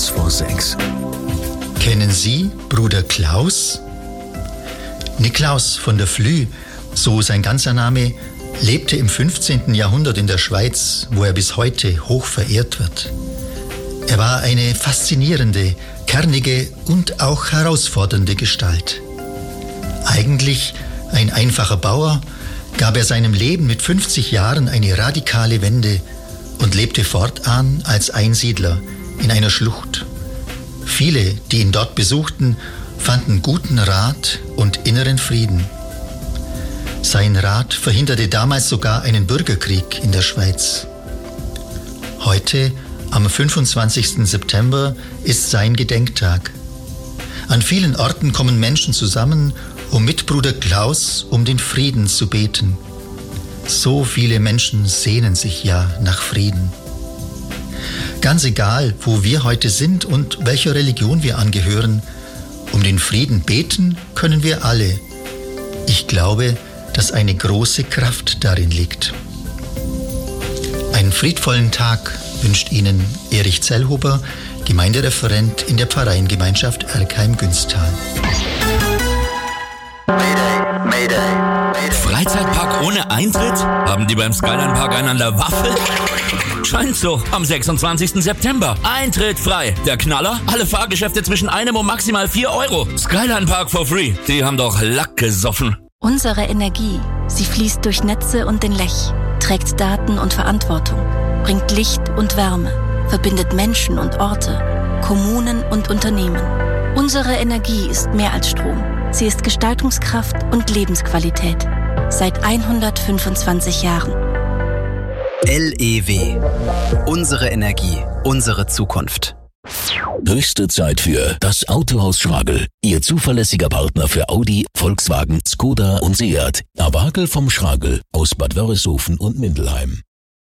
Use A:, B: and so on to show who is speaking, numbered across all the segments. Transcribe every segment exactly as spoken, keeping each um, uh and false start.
A: kurz vor sechs.
B: Kennen Sie Bruder Klaus? Niklaus von der Flü, so sein ganzer Name, lebte im fünfzehnten Jahrhundert in der Schweiz, wo er bis heute hoch verehrt wird. Er war eine faszinierende, kernige und auch herausfordernde Gestalt. Eigentlich ein einfacher Bauer, gab er seinem Leben mit fünfzig Jahren eine radikale Wende und lebte fortan als Einsiedler in einer Schlucht. Viele, die ihn dort besuchten, fanden guten Rat und inneren Frieden. Sein Rat verhinderte damals sogar einen Bürgerkrieg in der Schweiz. Heute, am fünfundzwanzigsten September, ist sein Gedenktag. An vielen Orten kommen Menschen zusammen, um mit Bruder Klaus um den Frieden zu beten. So viele Menschen sehnen sich ja nach Frieden. Ganz egal, wo wir heute sind und welcher Religion wir angehören, um den Frieden beten können wir alle. Ich glaube, dass eine große Kraft darin liegt. Einen friedvollen Tag wünscht Ihnen Erich Zellhuber, Gemeindereferent in der Pfarreiengemeinschaft Erkheim-Günstal.
C: Freizeitpark ohne Eintritt? Haben die beim Skyline Park einen an der Waffel? Scheint so, am sechsundzwanzigsten September. Eintritt frei. Der Knaller? Alle Fahrgeschäfte zwischen einem und maximal vier Euro. Skyline Park for free. Die haben doch Lack gesoffen.
D: Unsere Energie, sie fließt durch Netze und den Lech, trägt Daten und Verantwortung, bringt Licht und Wärme, verbindet Menschen und Orte, Kommunen und Unternehmen. Unsere Energie ist mehr als Strom. Sie ist Gestaltungskraft und Lebensqualität. Seit hundertfünfundzwanzig Jahren.
E: L E W. Unsere Energie, unsere Zukunft.
A: Höchste Zeit für das Autohaus Schragel. Ihr zuverlässiger Partner für Audi, Volkswagen, Skoda und Seat. Awagel vom Schragel aus Bad Wörishofen und Mindelheim.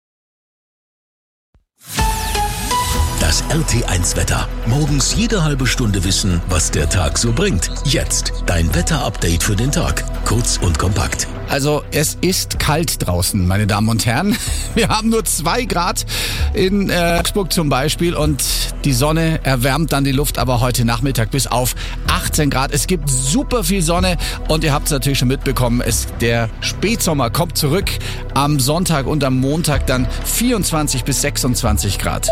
A: Das R T eins Wetter. Morgens jede halbe Stunde wissen, was der Tag so bringt. Jetzt dein Wetter-Update für den Tag. Kurz und kompakt.
F: Also es ist kalt draußen, meine Damen und Herren. Wir haben nur zwei Grad in äh, Augsburg zum Beispiel und die Sonne erwärmt dann die Luft aber heute Nachmittag bis auf achtzehn Grad. Es gibt super viel Sonne und ihr habt es natürlich schon mitbekommen, es, der Spätsommer kommt zurück. Am Sonntag und am Montag dann vierundzwanzig bis sechsundzwanzig Grad.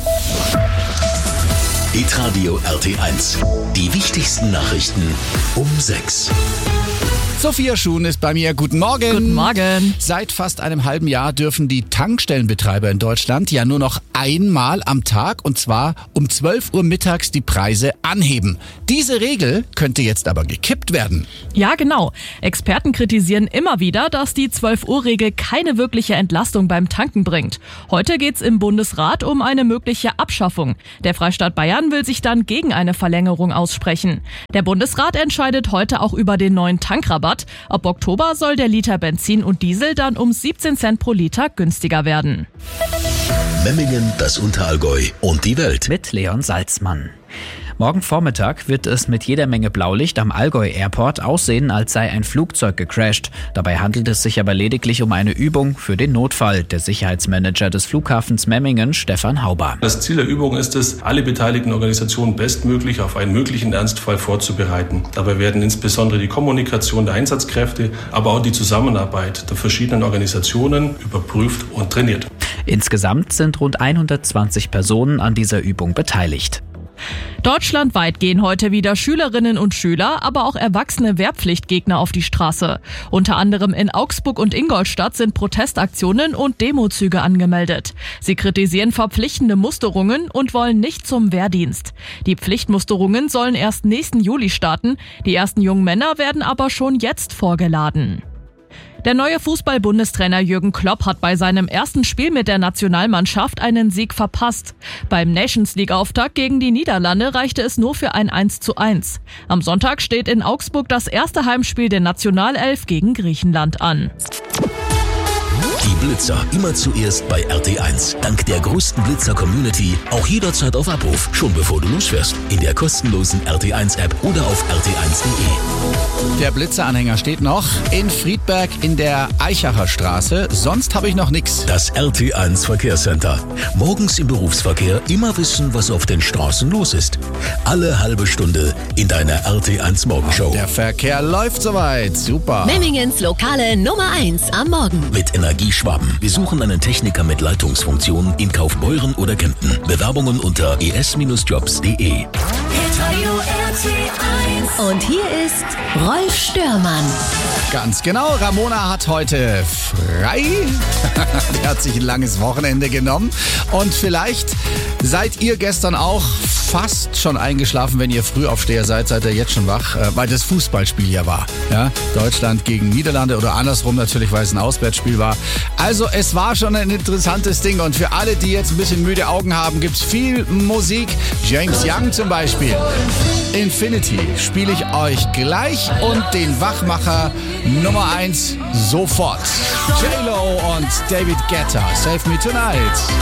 A: Hitradio R T eins. Die wichtigsten Nachrichten um sechs.
F: Sophia Schuhn ist bei mir. Guten Morgen.
G: Guten Morgen.
F: Seit fast einem halben Jahr dürfen die Tankstellenbetreiber in Deutschland ja nur noch einmal am Tag, und zwar um zwölf Uhr mittags, die Preise anheben. Diese Regel könnte jetzt aber gekippt werden.
G: Ja, genau. Experten kritisieren immer wieder, dass die zwölf Uhr Regel keine wirkliche Entlastung beim Tanken bringt. Heute geht's im Bundesrat um eine mögliche Abschaffung. Der Freistaat Bayern will sich dann gegen eine Verlängerung aussprechen. Der Bundesrat entscheidet heute auch über den neuen Tankrabatt. Ab Oktober soll der Liter Benzin und Diesel dann um siebzehn Cent pro Liter günstiger werden.
A: Memmingen, das Unterallgäu und die Welt.
H: Mit Leon Salzmann. Morgen Vormittag wird es mit jeder Menge Blaulicht am Allgäu Airport aussehen, als sei ein Flugzeug gecrasht. Dabei handelt es sich aber lediglich um eine Übung für den Notfall. Der Sicherheitsmanager des Flughafens Memmingen, Stefan Hauber.
I: Das Ziel der Übung ist es, alle beteiligten Organisationen bestmöglich auf einen möglichen Ernstfall vorzubereiten. Dabei werden insbesondere die Kommunikation der Einsatzkräfte, aber auch die Zusammenarbeit der verschiedenen Organisationen überprüft und trainiert.
H: Insgesamt sind rund hundertzwanzig Personen an dieser Übung beteiligt.
G: Deutschlandweit gehen heute wieder Schülerinnen und Schüler, aber auch erwachsene Wehrpflichtgegner auf die Straße. Unter anderem in Augsburg und Ingolstadt sind Protestaktionen und Demozüge angemeldet. Sie kritisieren verpflichtende Musterungen und wollen nicht zum Wehrdienst. Die Pflichtmusterungen sollen erst nächsten Juli starten. Die ersten jungen Männer werden aber schon jetzt vorgeladen. Der neue Fußball-Bundestrainer Jürgen Klopp hat bei seinem ersten Spiel mit der Nationalmannschaft einen Sieg verpasst. Beim Nations-League-Auftakt gegen die Niederlande reichte es nur für ein eins zu eins. Am Sonntag steht in Augsburg das erste Heimspiel der Nationalelf gegen Griechenland an.
A: Die Blitzer immer zuerst bei R T eins. Dank der größten Blitzer-Community auch jederzeit auf Abruf, schon bevor du losfährst. In der kostenlosen R T eins App oder auf r t eins punkt de.
F: Der Blitzeranhänger steht noch in Friedberg in der Eichacher Straße. Sonst habe ich noch nichts.
A: Das R T eins Verkehrscenter. Morgens im Berufsverkehr immer wissen, was auf den Straßen los ist. Alle halbe Stunde in deiner R T eins Morgenshow.
F: Der Verkehr läuft soweit. Super.
J: Memmingens lokale Nummer eins am Morgen.
A: Mit Energieschwaben. Wir suchen einen Techniker mit Leitungsfunktion in Kaufbeuren oder Kempten. Bewerbungen unter e s jobs punkt de.
J: Und hier ist Rolf Störmann.
F: Ganz genau, Ramona hat heute frei. Die hat sich ein langes Wochenende genommen. Und vielleicht seid ihr gestern auch fast schon eingeschlafen, wenn ihr Frühaufsteher seid, seid ihr jetzt schon wach, weil das Fußballspiel ja war. Ja? Deutschland gegen Niederlande oder andersrum natürlich, weil es ein Auswärtsspiel war. Also es war schon ein interessantes Ding und für alle, die jetzt ein bisschen müde Augen haben, gibt es viel Musik. James Young zum Beispiel. Infinity spiele ich euch gleich und den Wachmacher Nummer eins sofort. J-Lo und David Guetta, Save Me Tonight.